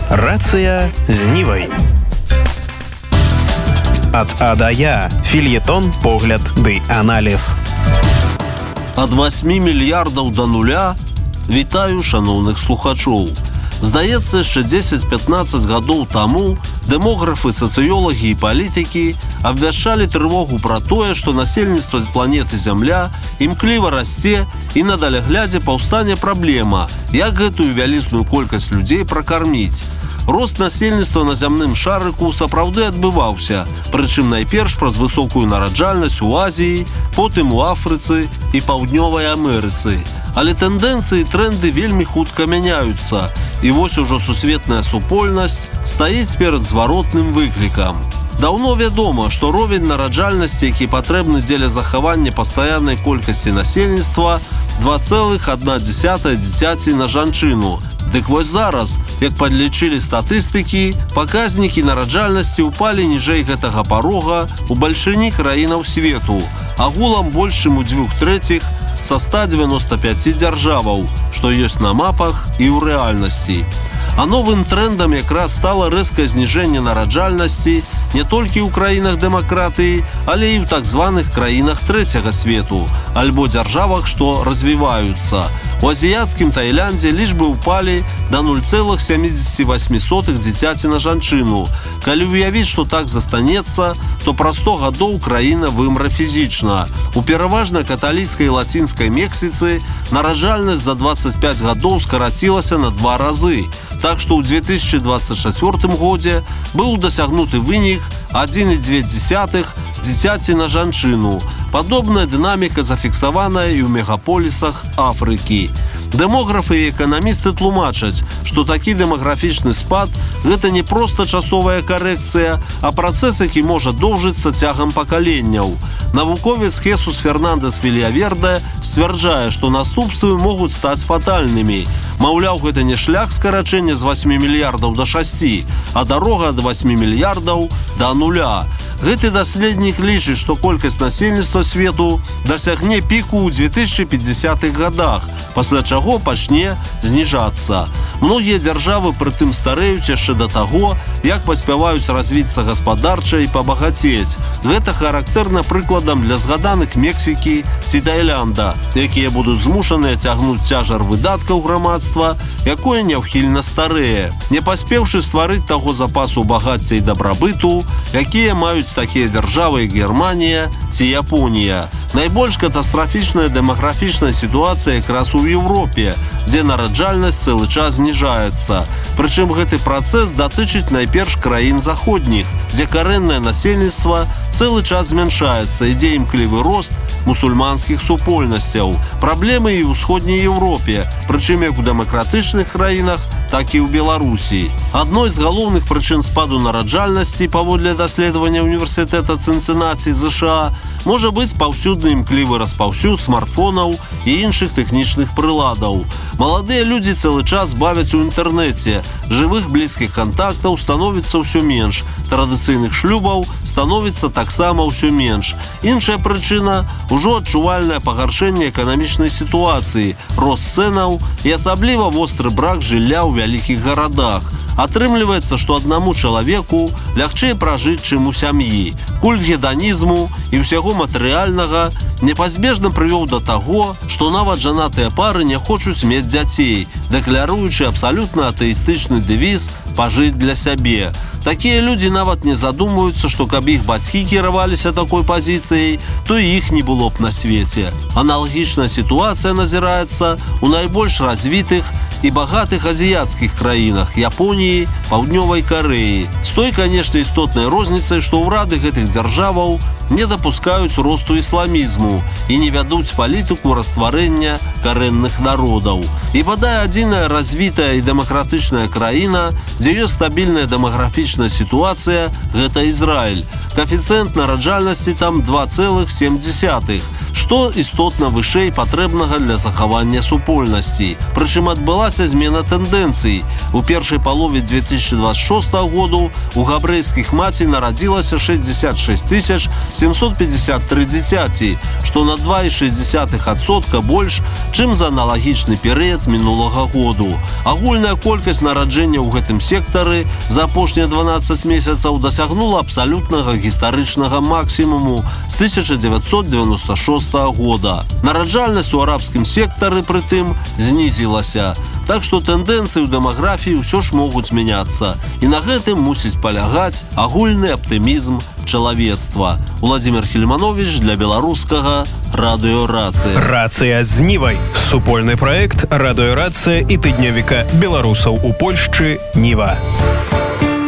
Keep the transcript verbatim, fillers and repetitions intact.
Рацыя з Нівай. Ад А да Я. Фельетон, погляд ды аналіз. Ад васьмі мільярдаў да нуля вітаю шаноўных слухачоў. Здаецца, яшчэ дзесяць-пятнаццаць гадоў таму дэмографы, сацыёлагі і палітыкі абвяшчалі трывогу пра тое, што насельніцтва з планеты Зямля імкліва расце і на даляглядзе паўстане праблема, як гэтую вялізную колькасць людзей пракарміць. Рост насельніцтва на зямным шарыку сапраўды адбываўся, прычым найперш праз высокую нараджальнасць у Азіі, потым у Афрыцы і Паўднёвай Амерыцы. Але тэндэнцыі і трэнды вельмі хутка мяняюцца, і вось ужо сусветная супольнасць стаіць перад зваротным выклікам. Даўно вядома, што ровень нараджальнасці, які патрэбны дзеля захавання пастаяннай колькасці насельніцтва, два цэлых адна дзесятая дзіцяці на жанчыну. Дык вось зараз, як падлічылі статыстыкі, паказнікі нараджальнасці ўпалі ніжэй гэтага парога ў бальшыні краінаў свету, агулам больш чым у дзвюх трэціх са ста дзевяноста пяці дзяржаваў, што ёсць на мапах і ў рэальнасці. А новым трэндам якраз стала рэзкае зніжэнне нараджальнасці не толькі ў краінах дэмакратыі, але і ў так званых краінах трэцяга свету, альбо дзяржавах, што развіваюцца. У азіяцкім Таіландзе лічбы ўпалі да нуль цэлых сямдзесят восемь сотых дзіцяці на жанчыну. Калі ўявіць, што так застанецца, то праз сто гадоў краіна вымра фізічна. У пераважна каталіцкай і лацінскай Мексіцы нараджальнасць за дваццаць пяць гадоў скарацілася на два разы. Так што ў две тысячы дваццаць чацвёртым годзе быў дасягнуты вынік адзін і дзве дзесятых дзіцяці на жанчыну. Падобная дынаміка зафіксаваная і ў мегаполісах Афрыкі. Дэмографы і эканамісты тлумачаць, што такі дэмаграфічны спад – гэта не проста часовая карэкцыя, а працэс, які можа доўжыцца цягам пакаленняў. Навуковец Хесус Фернандес Вильяверде сцвярджае, што наступствы могуць стаць фатальнымі. Маўляў, гэта не шлях скарачэння з васьмі мільярдаў да шасці, а дарога ад васьмі мільярдаў да нуля. Гэты даследнік лічыць, што колькасць насельніцтва свету дасягне піку ў две тысячы пятидесятых гадах, пасля чаго пачне зніжацца. Многія дзяржавы прытым старэюць яшчэ да таго, як паспяваюць развіцца гаспадарча і пабагацець. Гэта характэрна прыкладам для згаданых Мексікі ці Таіланда, якія будуць змушаныя цягнуць цяжар выдаткаў грамадства, якое няўхільна старэе, не паспеўшы стварыць таго запасу багацця і дабрабыту, якія маюць такія дзяржавы, як Германія ці Японія. Найбольш катастрафічная дэмаграфічная сітуацыя якраз у Еўропе, дзе нараджальнасць цэлы час зніжаецца. Прычым гэты працэс датычыць найперш краін заходніх, дзе карэннае насельніцтва цэлы час змяншаецца, ідзе імклівы рост мусульманскіх супольнасцяў. Праблемы і ў усходняй Еўропе, прычым як у дэмакратычных краінах, так і ў Беларусі. Адной з галоўных прычын спаду нараджальнасці, паводле даследавання універсітэта Цынцынаці ЗША, можа быць паўсюдны імклівы распаўсюд смартфонаў і іншых тэхнічных прыладаў. Маладыя людзі цэлы час бавяць у інтэрнэце, жывых блізкіх кантактаў становіцца ўсё менш, традыцыйных шлюбаў становіцца таксама ўсё менш. Іншая прычына – ужо адчувальнае пагаршэнне эканамічнай сітуацыі, рост цэнаў і асабліва востры брак жылля ў вялікіх гарадах. Атрымліваецца, што аднаму чалавеку лягчэй пражыць, чым у сям'і. Культ геданізму і ўсяго матэрыяльнага непазбежна прывёў да таго, што нават жанатыя пары не хочуць мець дзяцей, дэкляруючы абсалютна атэістычны дэвіз «пажыць для сябе». Такія людзі нават не задумваюцца, што каб іх бацькі кіраваліся такой пазіцыяй, то і іх не было б на свеце. Аналагічная сітуацыя назіраецца ў найбольш развітых і багатых азіяцкіх краінах – Японіі, Паўднёвай Карэі. З той, канешне, істотнай розніцай, што ўрады гэтых дзяржаваў не дапускаюць росту ісламізму і не вядуць палітыку растварэння карэнных народаў. І бадай адзіная развітая і дэмакратычная краіна, дзе ёсць стабільная дэмаграфічная сітуацыя – гэта Ізраіль. Каэфіцыент нараджальнасці там два цэлых сем дзесятых, што істотна вышэй патрэбнага для захавання супольнасці. Прычым адбылася змена тэндэнцый. У першай палове две тысячи двадцать шестого году у габрэйскіх маці нарадзілася шестьдесят шесть тысяч семьсот пятьдесят три дзіцяці, што на два і шэсць дзесятых адсотка больш, чым за аналагічны перыяд мінулага году. Агульная колькасць нараджэння ў гэтым сектары за апошнія дванаццаць месяцаў дасягнула абсалютнага гістарычнага максімуму з тысяча девятьсот девяносто шестого года. Нараджальнасць у арабскім сектары прытым знізілася. Так што тэндэнцыі ў дэмаграфіі ўсё ж могуць змяняцца. І на гэтым мусіць палягаць агульны аптымізм чалавецтва. Владимир Хельманович для беларускага радыёрацыі. Рацыя з Нівай. Супольны праект радыёрацыя і тыднёвіка беларусаў у Польшчы Ніва.